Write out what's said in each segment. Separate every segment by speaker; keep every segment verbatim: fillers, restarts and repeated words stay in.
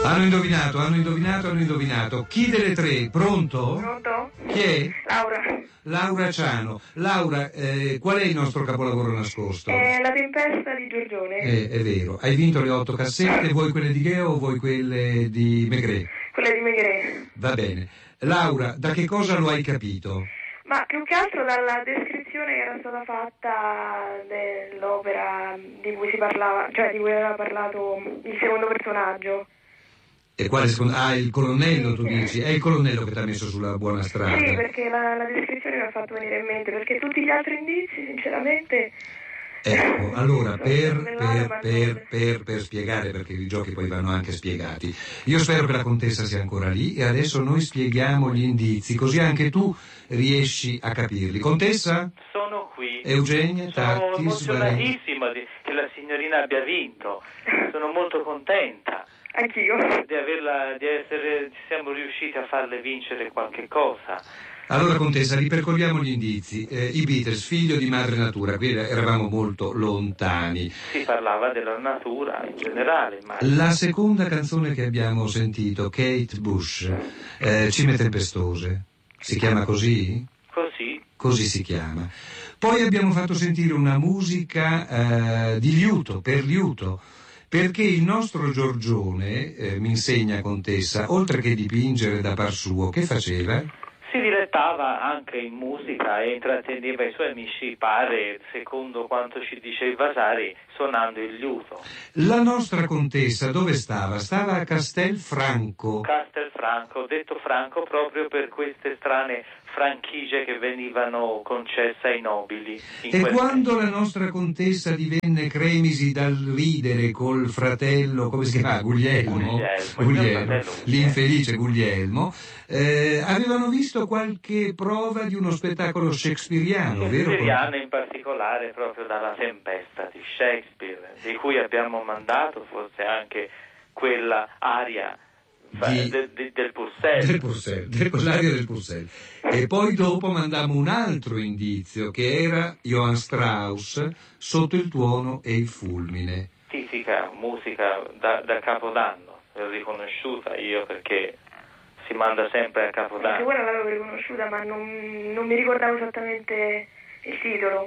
Speaker 1: Hanno indovinato, hanno indovinato, hanno indovinato. Chi delle tre? Pronto?
Speaker 2: Pronto?
Speaker 1: Chi è?
Speaker 2: Laura.
Speaker 1: Laura Ciano. Laura, eh, qual è il nostro capolavoro nascosto?
Speaker 2: È La tempesta di Giorgione.
Speaker 1: Eh, è vero. Hai vinto le otto cassette, vuoi quelle di Gheo o vuoi quelle di Maigret?
Speaker 2: Quella di Maigret.
Speaker 1: Va bene. Laura, da che cosa lo hai capito?
Speaker 2: Ma più che altro dalla descrizione che era stata fatta dell'opera di cui si parlava, cioè di cui aveva parlato il secondo personaggio.
Speaker 1: E quale secondo? Ah, il colonnello, tu dici? È il colonnello che ti ha messo sulla buona strada.
Speaker 2: Sì, perché la, la descrizione mi ha fatto venire in mente, perché tutti gli altri indizi, sinceramente...
Speaker 1: Ecco, allora, per,
Speaker 2: Bellare,
Speaker 1: per, per, per, per spiegare, perché i giochi poi vanno anche spiegati, io spero che la contessa sia ancora lì e adesso noi spieghiamo gli indizi, così anche tu riesci a capirli. Contessa?
Speaker 3: Sono qui.
Speaker 1: Eugenia,
Speaker 3: Sono
Speaker 1: Tatti,
Speaker 3: emozionatissima di, che la signorina abbia vinto. Sono molto contenta.
Speaker 2: Anch'io.
Speaker 3: Di averla, di essere, siamo riusciti a farle vincere qualche cosa.
Speaker 1: Allora, contessa, ripercorriamo gli indizi. Eh, I Beatles, figlio di madre natura, qui eravamo molto lontani.
Speaker 3: Si parlava della natura in generale. Ma...
Speaker 1: La seconda canzone che abbiamo sentito, Kate Bush, eh, Cime tempestose, si chiama così?
Speaker 3: Così.
Speaker 1: Così si chiama. Poi abbiamo fatto sentire una musica eh, di liuto, per liuto, perché il nostro Giorgione, eh, mi insegna contessa, oltre che dipingere da par suo, che faceva?
Speaker 3: Si dilettava anche in musica e intratteneva i suoi amici, pare, secondo quanto ci dice il Vasari, suonando il liuto.
Speaker 1: La nostra contessa dove stava? Stava a Castelfranco.
Speaker 3: Castelfranco, detto Franco proprio per queste strane franchigie che venivano concesse ai nobili.
Speaker 1: E quando la nostra contessa divenne cremisi dal ridere col fratello, come si chiama? Guglielmo,
Speaker 3: Guglielmo,
Speaker 1: Guglielmo l'infelice Guglielmo, eh, avevano visto qualche prova di uno spettacolo shakespeariano, vero?
Speaker 3: Shakespeariano in particolare proprio dalla Tempesta di Shakespeare, di cui abbiamo mandato forse anche quella aria di, de, de, del Purcell.
Speaker 1: Del Purcell, del, l'aria del Purcell. E poi dopo mandammo un altro indizio, che era Johann Strauss, Sotto il tuono e il fulmine.
Speaker 3: Tipica musica da, da Capodanno, l'ho riconosciuta io perché si manda sempre a Capodanno.
Speaker 2: Anche quella l'avevo riconosciuta, ma non, non mi ricordavo esattamente il titolo.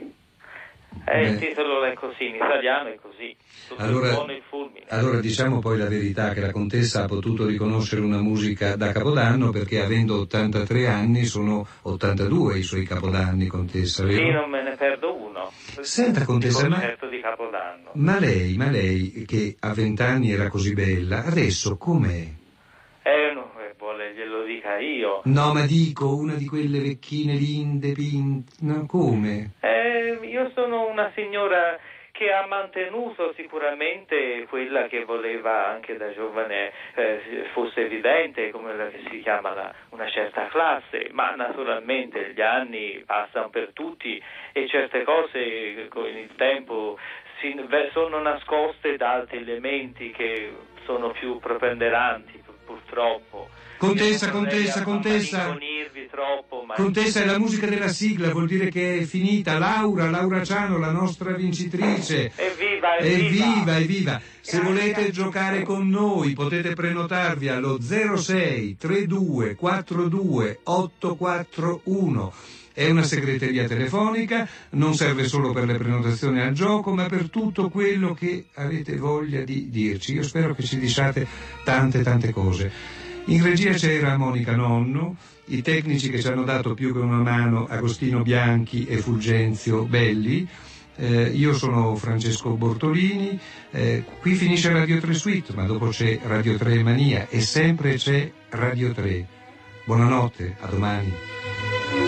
Speaker 3: Eh, il titolo è così, in italiano è così, Sotto
Speaker 1: allora,
Speaker 3: il tuono e il fulmine.
Speaker 1: Allora diciamo poi la verità, che la contessa ha potuto riconoscere una musica da Capodanno perché avendo ottantatré anni sono ottantadue i suoi Capodanni, contessa, vero?
Speaker 3: Sì, non me ne perdo uno.
Speaker 1: Senta, contessa, ma,
Speaker 3: di Capodanno.
Speaker 1: ma lei, ma lei che a vent'anni era così bella, adesso com'è?
Speaker 3: Eh, no, vuole glielo dica io.
Speaker 1: No, ma dico, una di quelle vecchine linde, pinte, no, come?
Speaker 3: Eh, io sono una signora che ha mantenuto sicuramente quella che voleva anche da giovane eh, fosse evidente, come la che si chiama la, una certa classe, ma naturalmente gli anni passano per tutti e certe cose con il tempo si, sono nascoste da altri elementi che sono più preponderanti purtroppo.
Speaker 1: Contessa, contessa, contessa,
Speaker 3: troppo, ma
Speaker 1: contessa, è la musica della sigla, vuol dire che è finita. Laura, Laura Ciano, la nostra vincitrice.
Speaker 3: Evviva,
Speaker 1: evviva, evviva, evviva. Se volete giocare con noi potete prenotarvi allo zero sei trentadue quarantadue ottocentoquarantuno. È una segreteria telefonica, non serve solo per le prenotazioni al gioco, ma per tutto quello che avete voglia di dirci. Io spero che ci diciate tante, tante cose. In regia c'era Monica Nonno, i tecnici che ci hanno dato più che una mano, Agostino Bianchi e Fulgenzio Belli. Eh, io sono Francesco Bortolini, eh, qui finisce Radio tre Suite, ma dopo c'è Radio tre Mania e sempre c'è Radio tre. Buonanotte, a domani.